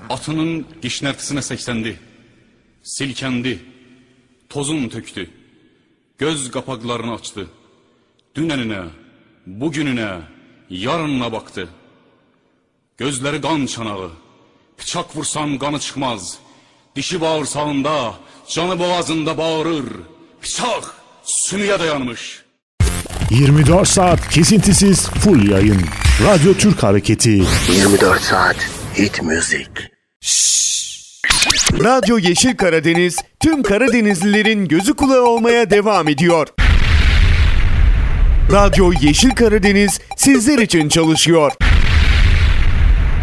Atının qişnərtisinə səksəndi, silkəndi, tozun töktü, göz qapaqlarını açdı. Dünəninə, bugününə, yarınına baxdı. Gözləri qan çanağı, bıçaq vursan qanı çıxmaz. Dişi bağırsağında, canı boğazında bağırır. Bıçaq sümüyə dayanmış. 24 saat kesintisiz full yayın. Radyo Türk Hareketi. 24 saat hit müzik. Radyo Yeşil Karadeniz tüm Karadenizlilerin gözü kulağı olmaya devam ediyor. Radyo Yeşil Karadeniz sizler için çalışıyor.